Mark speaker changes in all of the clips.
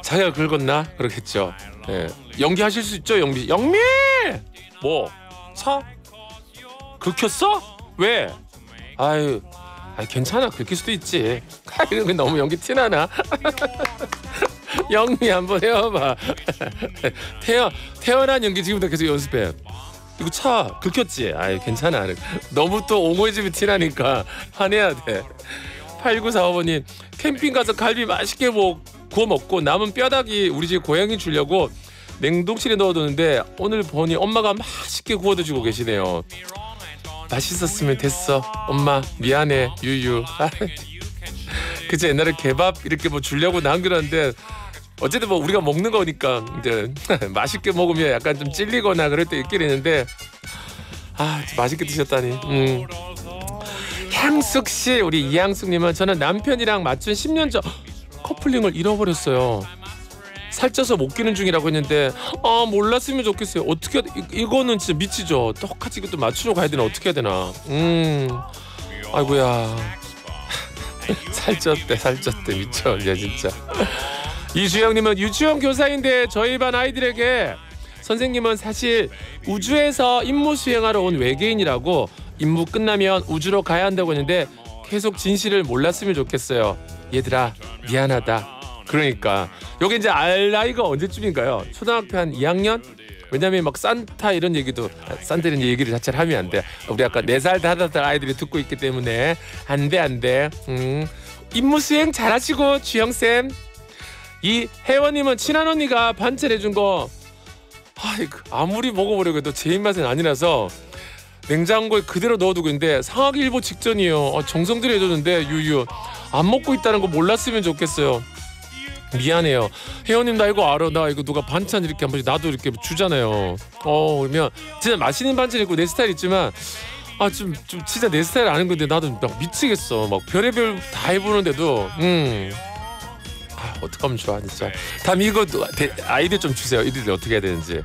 Speaker 1: 자기가 긁었나? 그렇겠죠. 예. 연기하실 수 있죠, 영미. 영미! 뭐? 차? 긁혔어? 왜? 아유, 괜찮아. 긁힐 수도 있지. 이런 거 너무 연기 티나나? 영미 한번 해봐봐. 태어난 연기 지금부터 계속 연습해. 이거 차 긁혔지? 아유, 괜찮아. 너무 또 옹호해지면 티나니까 화내야 돼. 8945번님 캠핑 가서 갈비 맛있게 구워 먹고 남은 뼈다귀 우리 집 고양이 주려고 냉동실에 넣어두는데 오늘 보니 엄마가 맛있게 구워주고 계시네요. 맛있었으면 됐어. 엄마 미안해. 유유. 그치, 옛날에 개밥 이렇게 주려고 남겨놨는데 어쨌든 우리가 먹는 거니까 이제 맛있게 먹으면 약간 좀 찔리거나 그럴 때 있긴 있는데 맛있게 드셨다니. 향숙씨, 우리 이향숙님은 저는 남편이랑 맞춘 10년 전 커플링을 잃어버렸어요. 살쪄서 못 끼는 중이라고 했는데 몰랐으면 좋겠어요. 어떻게 이거는 진짜 미치죠. 똑같이 이것도 맞추러 가야 되나 어떻게 해야 되나. 아이고야. 살쪘대 미쳐 얘 진짜. 이주영님은 유치원 교사인데 저희 반 아이들에게 선생님은 사실 우주에서 임무 수행하러 온 외계인이라고 임무 끝나면 우주로 가야 한다고 했는데 계속 진실을 몰랐으면 좋겠어요. 얘들아 미안하다. 그러니까 요게 이제 알 나이가 언제쯤인가요? 초등학교 한 2학년? 왜냐면 막 산타 이런 얘기도 산타 이런 얘기를 자체를 하면 안 돼. 우리 아까 4살 5살 아이들이 듣고 있기 때문에 안 돼. 임무 수행 잘하시고 주영쌤. 이 혜원님은 친한 언니가 반찬해준 거 아무리 먹어보려고 해도 제 입맛은 아니라서 냉장고에 그대로 넣어두고 있는데 상하기 일보 직전이에요. 정성 들여 해줬는데 유유 안 먹고 있다는 거 몰랐으면 좋겠어요. 미안해요. 혜원님 나 이거 알아. 나 이거 누가 반찬 이렇게 한 번씩 나도 이렇게 주잖아요. 그러면 진짜 맛있는 반찬 있고 내 스타일 있지만 좀 진짜 내 스타일 아는 건데 나도 막 미치겠어. 막 별의별 다 해보는데도 어떡하면 좋아 진짜. 다음 이거 아이디어 좀 주세요. 이들 어떻게 해야 되는지.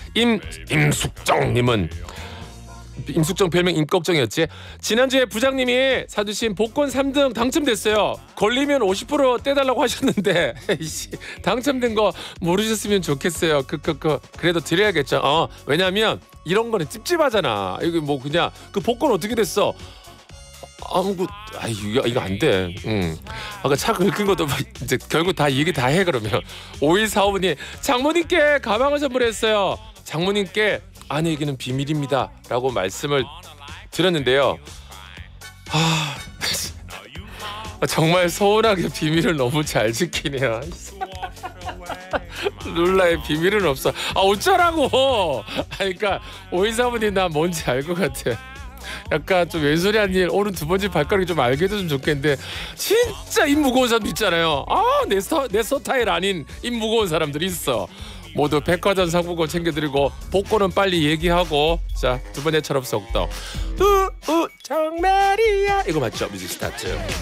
Speaker 1: 임숙정님은 임숙정 별명 임꺽정이었지. 지난주에 부장님이 사주신 복권 3등 당첨됐어요. 걸리면 50% 떼달라고 하셨는데 당첨된 거 모르셨으면 좋겠어요. 그래도 드려야겠죠. 왜냐면 이런 거는 찝찝하잖아. 이거 그냥 그 복권 어떻게 됐어? 이거 안 돼. 아까 차 긁은 것도 이제 결국 다 얘기 다 해. 그러면 5145분이 장모님께 가방을 선물했어요. 장모님께 아내에게는 비밀입니다 라고 말씀을 드렸는데요. 정말 서운하게 비밀을 너무 잘 지키네요. 룰라의 비밀은 없어. 어쩌라고. 그러니까 5145분이 나 뭔지 알 것 같아. 약간 좀 왼소리 한 일 오른 두 번째 발가락이 좀 알게 해도 좀 좋겠는데 진짜 입 무거운 사람도 있잖아요. 내 스타일 아닌 입 무거운 사람들이 있어. 모두 백화점 상품권 챙겨드리고 복권은 빨리 얘기하고 자 두 번째 철없 속도 정말이야 이거 맞죠? 뮤직 스타트.